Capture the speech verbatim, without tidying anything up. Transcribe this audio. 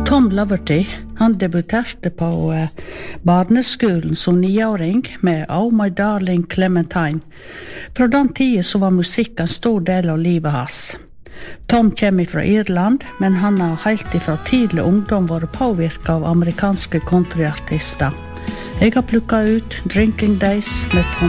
Tom Loverty, han debuterte på uh, barneskolen som niåring med Oh My Darling Clementine. Fra den tiden så var musikk en stor del av livet hans. Tom kommer fra Irland, men han har helt ifra tidlig ungdom vært påvirket av amerikanske countryartister. Jeg har plukket ut Drinking Days med Tom